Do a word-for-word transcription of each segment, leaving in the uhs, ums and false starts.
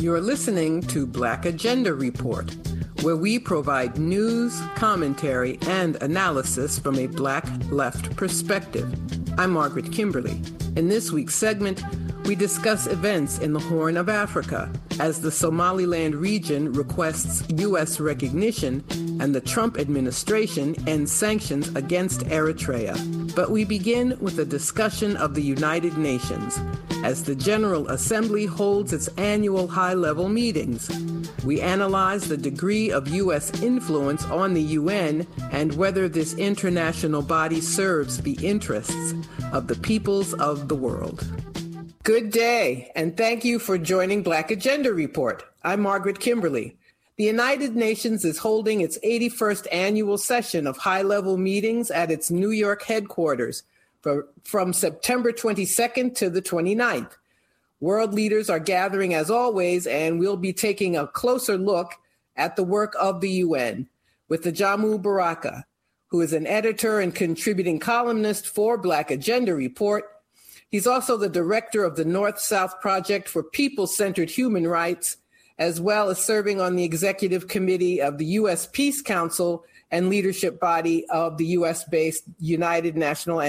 You're listening to Black Agenda Report, where we provide news, commentary, and analysis from a Black left perspective. I'm Margaret Kimberly. In this week's segment, we discuss events in the Horn of Africa as the Somaliland region requests U S recognition and the Trump administration ends sanctions against Eritrea. But we begin with a discussion of the United Nations as the General Assembly holds its annual high-level meetings. We analyze the degree of U S influence on the U N and whether this international body serves the interests of the peoples of the world. Good day, and thank you for joining Black Agenda Report. I'm Margaret Kimberly. The United Nations is holding its eighty-first annual session of high-level meetings at its New York headquarters for, from September twenty-second to the twenty-ninth. World leaders are gathering as always, and we'll be taking a closer look at the work of the U N with Ajamu Baraka, who is an editor and contributing columnist for Black Agenda Report. He's also the director of the North-South Project for People-Centered Human Rights, as well as serving on the executive committee of the U S Peace Council and leadership body of the U S-based United National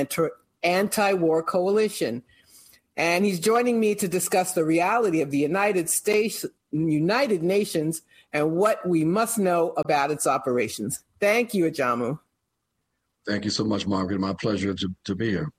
Anti-War Coalition. And he's joining me to discuss the reality of the United States, United Nations, and what we must know about its operations. Thank you, Ajamu. Thank you so much, Margaret. My pleasure to, to be here.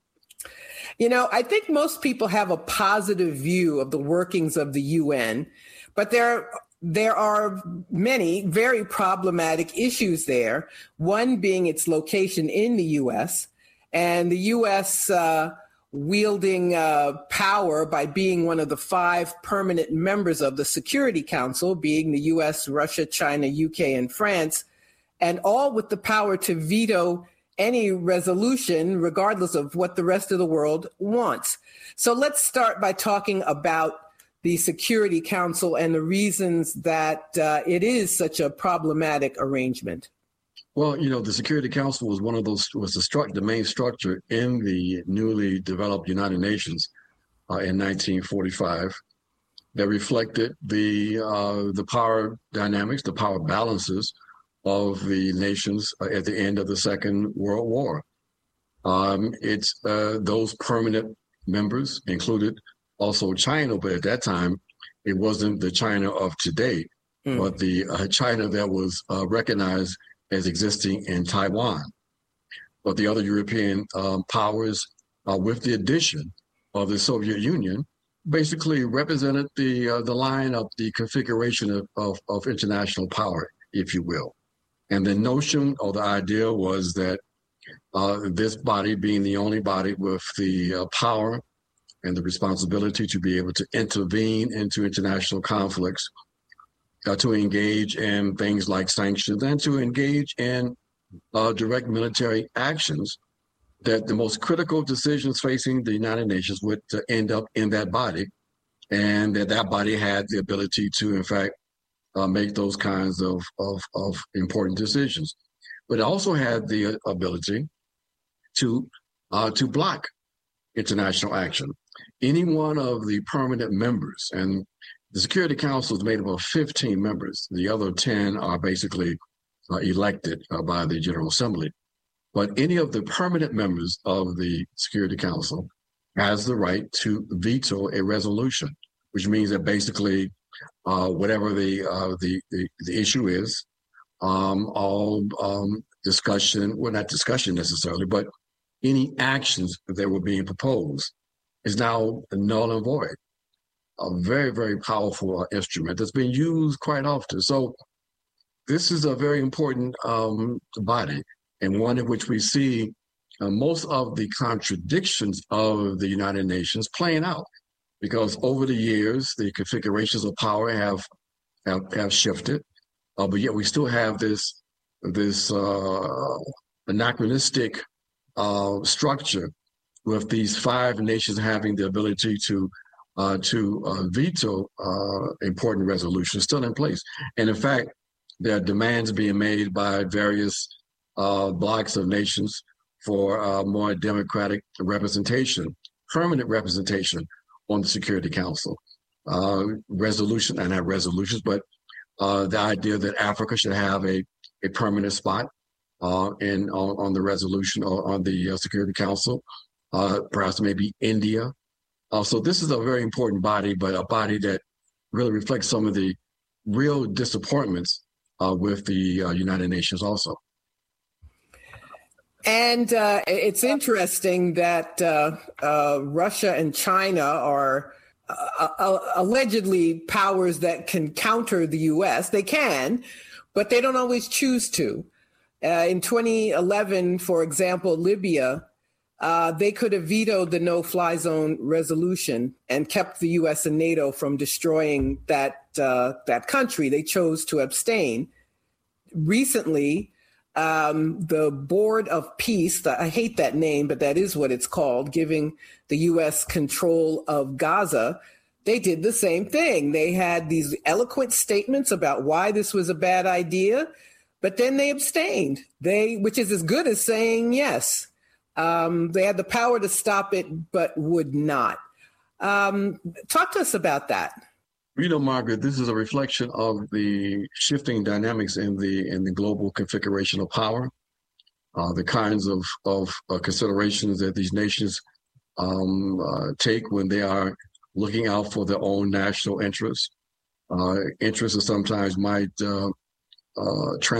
You know, I think most people have a positive view of the workings of the U N, but there, there are many very problematic issues there, one being its location in the U S and the U S uh, wielding uh, power by being one of the five permanent members of the Security Council, being the U S, Russia, China, U K, and France, and all with the power to veto any resolution, regardless of what the rest of the world wants. So let's start by talking about the Security Council and the reasons that uh, it is such a problematic arrangement. Well, you know, the Security Council was one of those, was the, stru- the main structure in the newly developed United Nations uh, in nineteen forty-five that reflected the uh, the power dynamics, the power balances of the nations uh, at the end of the Second World War. Um, it's uh, those permanent members included also China, but at that time, it wasn't the China of today, mm. but the uh, China that was uh, recognized as existing in Taiwan. But the other European um, powers, uh, with the addition of the Soviet Union, basically represented the uh, the line of the configuration of, of, of international power, if you will. And the notion or the idea was that uh, this body being the only body with the uh, power and the responsibility to be able to intervene into international conflicts, uh, to engage in things like sanctions and to engage in uh, direct military actions, that the most critical decisions facing the United Nations would uh, end up in that body, and that that body had the ability to, in fact, Uh, make those kinds of, of, of important decisions. But it also had the ability to uh, to block international action. Any one of the permanent members, and the Security Council is made up of fifteen members. The other ten are basically uh, elected uh, by the General Assembly. But any of the permanent members of the Security Council has the right to veto a resolution, which means that basically Uh, whatever the, uh, the the the issue is, um, all um, discussion, well, not discussion necessarily, but any actions that were being proposed is now null and void. A very, very powerful uh, instrument that's been used quite often. So this is a very important um, body, and one in which we see uh, most of the contradictions of the United Nations playing out. Because over the years, the configurations of power have have, have shifted, uh, but yet we still have this this uh, anachronistic uh, structure with these five nations having the ability to uh, to uh, veto uh, important resolutions still in place. And in fact, there are demands being made by various uh, blocks of nations for uh, more democratic representation, permanent representation on the Security Council. uh, resolution, and not resolutions, but uh, the idea that Africa should have a, a permanent spot uh, in on, on the resolution or on the uh, Security Council, uh, perhaps maybe India. Uh, so this is a very important body, but a body that really reflects some of the real disappointments uh, with the uh, United Nations also. And uh, it's interesting that uh, uh, Russia and China are uh, uh, allegedly powers that can counter the U S. They can, but they don't always choose to. Uh, in twenty eleven, for example, Libya, uh, they could have vetoed the no-fly zone resolution and kept the U S and NATO from destroying that uh, that country. They chose to abstain. Recently, Um, the Board of Peace, I hate that name, but that is what it's called, giving the U S control of Gaza, they did the same thing. They had these eloquent statements about why this was a bad idea, but then they abstained, They, which is as good as saying yes. Um, they had the power to stop it, but would not. Um, talk to us about that. You know, Margaret, this is a reflection of the shifting dynamics in the in the global configuration of power, uh, the kinds of of uh, considerations that these nations um, uh, take when they are looking out for their own national interests. Uh, interests that sometimes might uh, uh, trans-